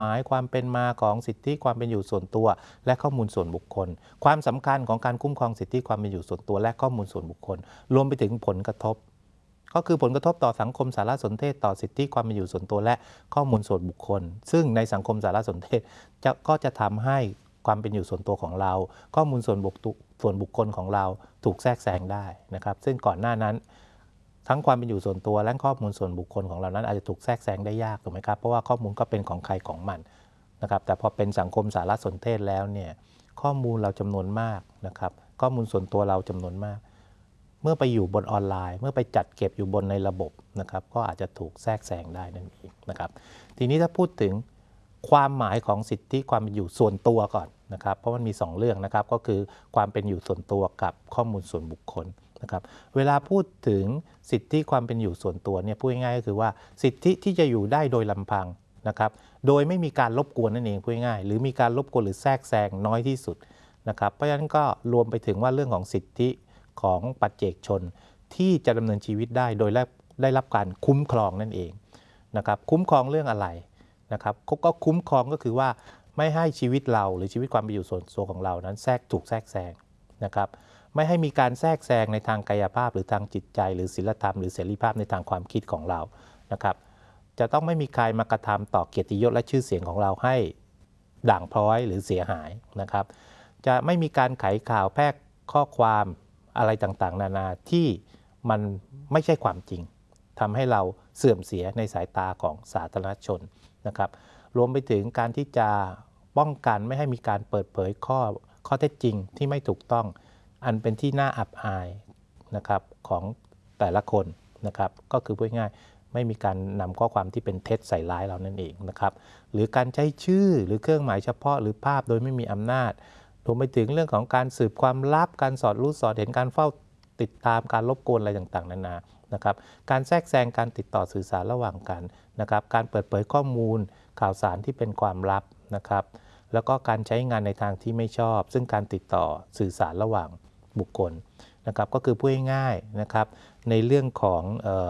หมายความเป็นมาของสิทธิความเป็นอยู่ส่วนตัวและข้อมูลส่วนบุคคลความสำคัญของการคุ้มครองสิทธิความเป็นอยู่ส่วนตัวและข้อมูลส่วนบุคคลรวมไปถึงผลกระทบก็คือผลกระทบต่อสังคมสารสนเทศต่อสิทธิความเป็นอยู่ส่วนตัวและข้อมูลส่วนบุคคลซึ่งในสังคมสารสนเทศก็จะทำให้ความเป็นอยู่ส่วนตัวของเราข้อมูลส่วนบุคคลของเราถูกแทรกแซงได้นะครับซึ่งก่อนหน้านั้นทั้งความเป็นอยู่ส่วนตัวและข้อมูลส่วนบุคคลของเรานั้นอาจจะถูกแทรกแซงได้ยากถูกไหมครับเพราะว่าข้อมูลก็เป็นของใครของมันนะครับแต่พอเป็นสังคมสารสนเทศแล้วเนี่ยข้อมูลเราจำนวนมากนะครับข้อมูลส่วนตัวเราจำนวนมากเมื่อไปอยู่บนออนไลน์เมื่อไปจัดเก็บอยู่บนในระบบนะครับก็อาจจะถูกแทรกแซงได้นั่นเองนะครับทีนี้ถ้าพูดถึงความหมายของสิทธิความเป็นอยู่ส่วนตัวก่อนนะครับเพราะมันมี2เรื่องนะครับก็คือความเป็นอยู่ส่วนตัวกับข้อมูลส่วนบุคคลนะครับเวลาพูดถึงสิทธิความเป็นอยู่ส่วนตัวเนี่ยพูดง่ายๆก็คือว่าสิทธิที่จะอยู่ได้โดยลำพังนะครับโดยไม่มีการรบกวนนั่นเองพูดง่ายๆหรือมีการรบกวนหรือแทรกแซงน้อยที่สุดนะครับเพราะฉะนั้นก็รวมไปถึงว่าเรื่องของสิทธิของปัจเจกชนที่จะดำเนินชีวิตได้โดยได้รับการคุ้มครองนั่นเองนะครับคุ้มครองเรื่องอะไรนะครับก็คุ้มครองก็คือว่าไม่ให้ชีวิตเราหรือชีวิตความเป็นอยู่ส่วนตัวของเรานั้นถูกแทรกแซงนะครับไม่ให้มีการแทรกแซงในทางกายภาพหรือทางจิตใจหรือศีลธรรมหรือเสรีภาพในทางความคิดของเรานะครับจะต้องไม่มีใครมากระทำต่อเกียรติยศและชื่อเสียงของเราให้ด่างพร้อยหรือเสียหายนะครับจะไม่มีการไขข่าวแพร่ข้อความอะไรต่างๆนานาที่มันไม่ใช่ความจริงทำให้เราเสื่อมเสียในสายตาของสาธารณชนนะครับรวมไปถึงการที่จะป้องกันไม่ให้มีการเปิดเผยข้อเท็จจริงที่ไม่ถูกต้องอันเป็นที่น่าอับอายนะครับของแต่ละคนนะครับก็คือพูดง่ายไม่มีการนำข้อความที่เป็นเท็จใส่ร้ายเรานั่นเองนะครับหรือการใช้ชื่อหรือเครื่องหมายเฉพาะหรือภาพโดยไม่มีอำนาจรวมไปถึงเรื่องของการสืบความลับการสอดรู้สอดเห็นการเฝ้าติดตามการรบกวนอะไรต่างๆนานานะครับการแทรกแซงการติดต่อสื่อสารระหว่างกันนะครับการเปิดเผยข้อมูลข่าวสารที่เป็นความลับนะครับแล้วก็การใช้งานในทางที่ไม่ชอบซึ่งการติดต่อสื่อสารระหว่างบุคคลนะครับก็คือพูดง่ายๆนะครับในเรื่องของ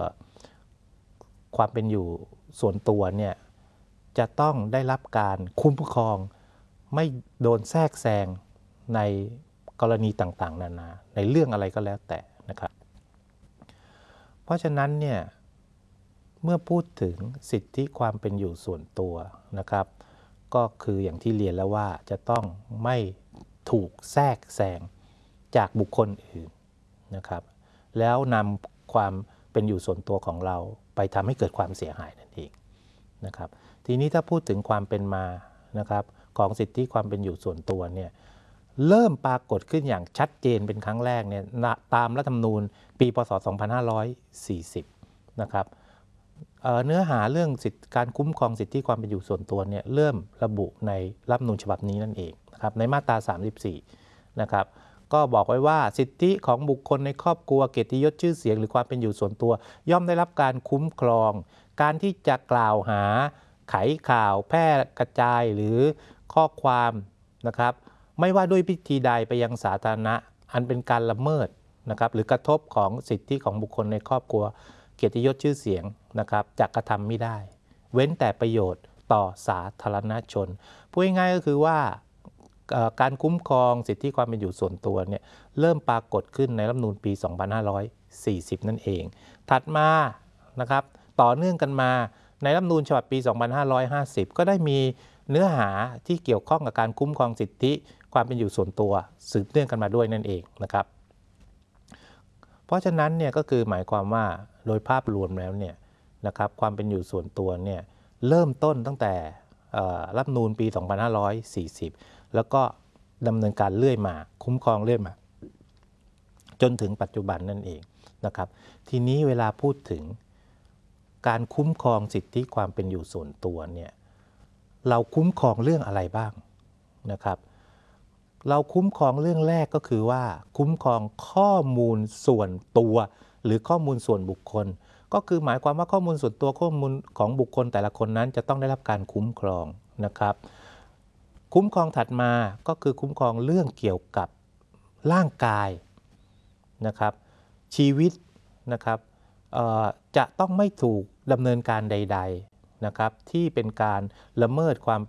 ความเป็นอยู่ส่วนตัวเนี่ยจะต้องได้รับการคุ้มครองไม่โดนแทรกแซงในกรณีต่างๆนานาในเรื่องอะไรก็แล้วแต่นะครับเพราะฉะนั้นเนี่ยเมื่อพูดถึงสิทธิความเป็นอยู่ส่วนตัวนะครับก็คืออย่างที่เรียนแล้วว่าจะต้องไม่ถูกแทรกแซงจากบุคคลอื่นนะครับแล้วนำความเป็นอยู่ส่วนตัวของเราไปทำให้เกิดความเสียหายนั่นเองนะครับทีนี้ถ้าพูดถึงความเป็นมานะครับของสิทธิความเป็นอยู่ส่วนตัวเนี่ยเริ่มปรากฏขึ้นอย่างชัดเจนเป็นครั้งแรกเนี่ยตามรัฐธรรมนูญปีพศ 2540 นะครับเนื้อหาเรื่องการคุ้มครองสิทธิความเป็นอยู่ส่วนตัวเนี่ยเริ่มระบุในรัฐธรรมนูญฉบับนี้นั่นเองนะครับในมาตรา 34 นะครับก็บอกไว้ว่าสิทธิของบุคคลในครอบครัวเกียรติยศชื่อเสียงหรือความเป็นอยู่ส่วนตัวย่อมได้รับการคุ้มครองการที่จะกล่าวหาไขข่าวแพร่กระจายหรือข้อความนะครับไม่ว่าด้วยพิธีใดไปยังสาธารณะอันเป็นการละเมิดนะครับหรือกระทบของสิทธิของบุคคลในครอบครัวเกียรติยศชื่อเสียงนะครับจะกระทำไม่ได้เว้นแต่ประโยชน์ต่อสาธารณชนพูดง่ายๆก็คือว่าการคุ้มครองสิทธิความเป็นอยู่ส่วนตัวเนี่ยเริ่มปรากฏขึ้นในรัฐธรรมนูญปี 2540 นั่นเองถัดมานะครับต่อเนื่องกันมาในรัฐธรรมนูญฉบับปี 2550 ก็ได้มีเนื้อหาที่เกี่ยวข้องกับการคุ้มครองสิทธิความเป็นอยู่ส่วนตัวสืบเนื่องกันมาด้วยนั่นเองนะครับเพราะฉะนั้นเนี่ยก็คือหมายความว่าโดยภาพรวมแล้วเนี่ยนะครับความเป็นอยู่ส่วนตัวเนี่ยเริ่มต้นตั้งแต่รัฐธรรมนูญปี 2540 แล้วก็ดำเนินการเรื่อยมาคุ้มครองเรื่อยมาจนถึงปัจจุบันนั่นเองนะครับทีนี้เวลาพูดถึงการคุ้มครองสิทธิความเป็นอยู่ส่วนตัวเนี่ยเราคุ้มครองเรื่องอะไรบ้างนะครับเราคุ้มครองเรื่องแรกก็คือว่าคุ้มครองข้อมูลส่วนตัวหรือข้อมูลส่วนบุคคลก็คือหมายความว่าข้อมูลส่วนตัวข้อมูลของบุคคลแต่ละคนนั้นจะต้องได้รับการคุ้มครองนะครับคุ้มครองถัดมาก็คือคุ้มครองเรื่องเกี่ยวกับร่างกายนะครับชีวิตนะครับจะต้องไม่ถูกดำเนินการใดๆนะครับที่เป็นการละเมิดความ